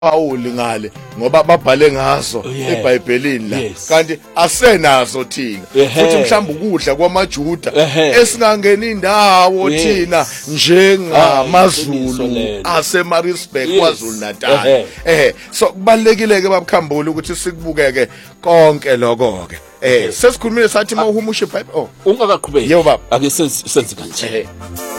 Pawuli ngale ngoba babhale ngaso eBhayibhelini la kanti asenazo thina futhi mhlawumbe ukudla kwamaJuda esingangena indawo thina njengamaZulu aseMaritzburg kwaZulu Natal so kubalekile ke babukhambuli ukuthi sikubukeke konke lokho ke sesikhulumile sathi mawuhumushe iBhayibheli ungakaqhubeki yebo baba ake senze kanje